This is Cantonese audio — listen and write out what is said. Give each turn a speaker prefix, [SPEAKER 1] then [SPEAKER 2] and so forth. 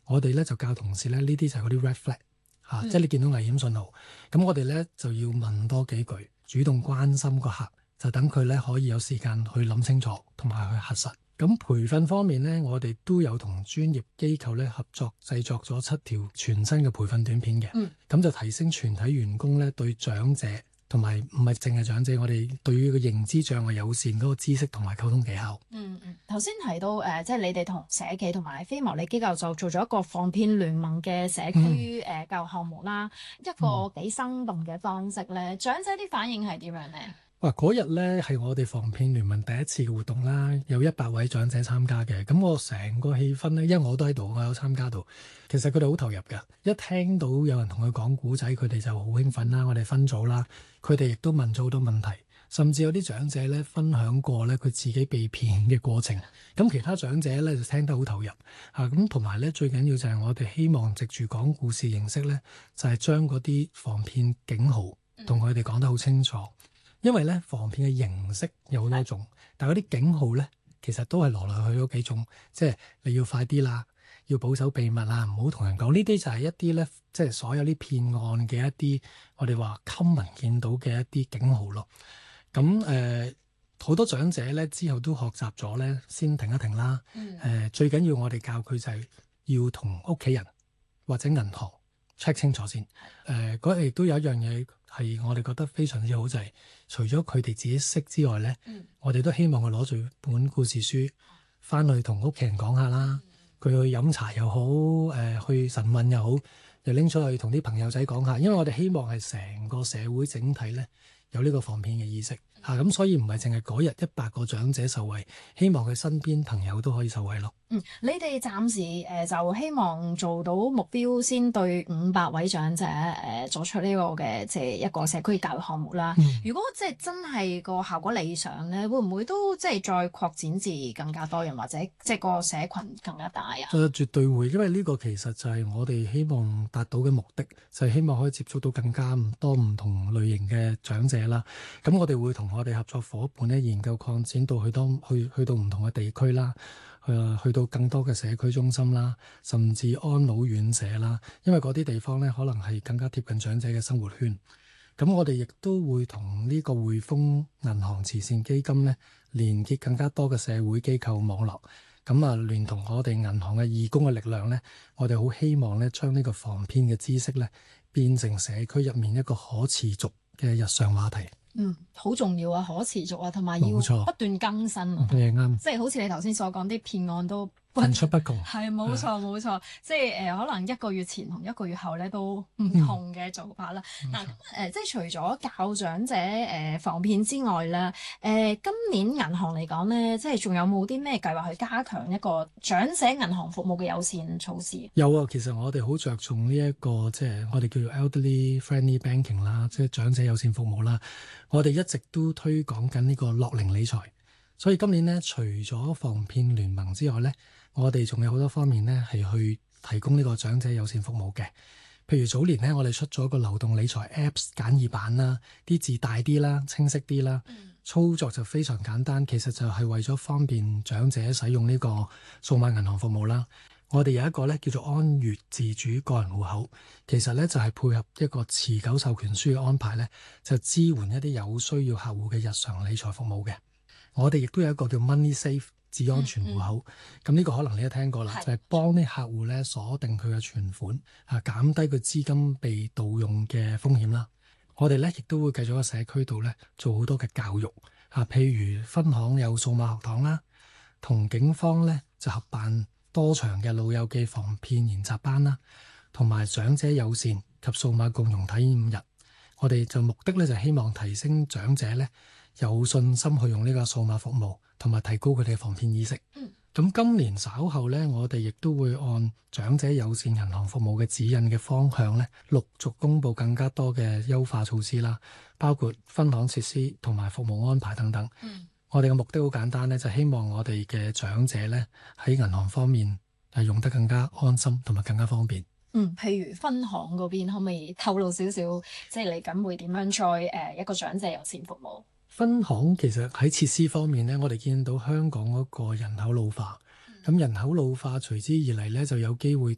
[SPEAKER 1] 我哋咧就教同事咧，呢啲就係嗰啲 red flag 嚇，即係你見到危險信號，咁我哋咧就要問多幾句，主動關心個客，就等佢咧可以有時間去諗清楚，同埋去核實。咁培訓方面咧，我哋都有同專業機構咧合作製作咗7條全新嘅培訓短片嘅，咁就提升全體員工咧對長者同埋唔係淨係長者，我哋對於個認知障礙友善嗰個知識同埋溝通技巧。
[SPEAKER 2] 頭先提到即係你哋同社企同埋非牟利機構就做咗一個防騙聯盟嘅社區教育項目啦，一個幾生動嘅方式咧，長者啲反應係點樣咧？
[SPEAKER 1] 哇！嗰日咧係我哋防騙聯盟第一次嘅活動啦，有100位長者參加嘅。咁我成個氣氛咧，因為我都喺度，我有參加到。其實佢哋好投入㗎，一聽到有人同佢講古仔，佢哋就好興奮啦。我哋分組啦，佢哋亦都問咗好多問題，甚至有啲長者咧分享過咧佢自己被騙嘅過程。咁其他長者咧就聽得好投入嚇。咁同埋咧最緊要就係我哋希望藉住講故事形式咧，就係將嗰啲防騙警號同佢哋講得好清楚。因為咧防騙嘅形式有好多種，但係嗰啲警號咧其實都係來來去去嗰幾種，即係你要快啲啦，要保守秘密啦，唔好同人講。呢啲就係一啲咧，即係所有啲騙案嘅一啲我哋話 common 見到嘅一啲警號咯。咁好多長者咧之後都學習咗咧，先停一停啦。最緊要我哋教佢就係要同屋企人或者銀行 check 清楚先。嗰日亦都有一樣嘢係我哋覺得非常之好，就係除咗佢哋自己識之外咧，我哋都希望佢攞住本故事書翻去同屋企人講下啦。佢去飲茶又好，去晨運又好，又拎出去同啲朋友仔講下。因為我哋希望係成個社會整體咧有呢個防騙嘅意識嚇，咁所以唔係淨係嗰日100個長者受惠，希望佢身邊朋友都可以受惠咯。
[SPEAKER 2] 你哋暫時就希望做到目標，先對500位長者作出呢個嘅即係一個社區教育項目啦。如果即係真係個效果理想咧，會唔會都即係再擴展至更加多人，或者即係個社群更加大啊？
[SPEAKER 1] 絕對會，因為呢個其實就係我哋希望達到嘅目的，就係希望可以接觸到更加多唔同類型嘅長者啦。咁我哋會同我哋合作夥伴咧研究擴展到去到唔同嘅地區啦。去到更多嘅社區中心啦，甚至安老院舍啦，因為嗰啲地方咧可能係更加貼近長者嘅生活圈。咁我哋亦都會同呢個匯豐銀行慈善基金咧連結更加多嘅社會機構網絡。咁啊，聯同我哋銀行嘅義工嘅力量咧，我哋好希望咧將呢個防騙嘅知識咧變成社區入面一個可持續嘅日常話題。
[SPEAKER 2] 好重要啊，可持續啊，同埋要不斷更新啊。
[SPEAKER 1] 啱，
[SPEAKER 2] 即係好似你頭先所講，啲騙案都
[SPEAKER 1] 層出不窮。
[SPEAKER 2] 係冇錯，即係可能1個月前同1個月後咧都唔同嘅做法啦。即係除咗教長者防騙之外咧，今年銀行嚟講咧，即係仲有冇啲咩計劃去加強一個長者銀行服務嘅友善措施？
[SPEAKER 1] 有啊，其實我哋好着重呢一個即係我哋叫做 elderly friendly banking 啦，即係長者友善服務啦。我哋一直都推廣緊呢個樂齡理財，所以今年呢，除咗防騙聯盟之外呢，我哋仲有好多方面呢係去提供呢個長者友善服務嘅。譬如早年呢，我哋出咗個流動理財 Apps 簡易版啦，啲字大啲啦，清晰啲啦，操作就非常簡單。其實就係為咗方便長者使用呢個數碼銀行服務啦。我哋有一個咧叫做安粵自主個人戶口，其實咧就係配合一個持久授權書嘅安排咧，就支援一啲有需要客戶嘅日常理財服務嘅。我哋亦都有一個叫 Money Safe 智安全戶口，咁呢個可能你都聽過啦，就係幫啲客戶咧鎖定佢嘅存款，減低佢資金被盜用嘅風險啦。我哋咧亦都會繼續喺社區度咧做好多嘅教育，譬如分行有數碼學堂啦，同警方咧就合辦多場嘅老友記防騙研習班啦，同埋長者友善及數碼共融體驗日。我哋就目的咧就希望提升長者咧有信心去用呢個數碼服務，同埋提高佢哋嘅防騙意識。咁今年稍後咧，我哋亦都會按長者友善銀行服務嘅指引嘅方向咧，陸續公布更加多嘅優化措施啦，包括分行設施同埋服務安排等等。我哋嘅目的好簡單咧，就希望我哋嘅長者咧喺銀行方面係用得更加安心同埋更加方便。
[SPEAKER 2] 譬如分行嗰邊，可唔可以透露少少，即係嚟緊會點樣再一個長者友善服務？
[SPEAKER 1] 分行其實喺設施方面咧，我哋見到香港嗰個人口老化，咁人口老化隨之而嚟咧，就有機會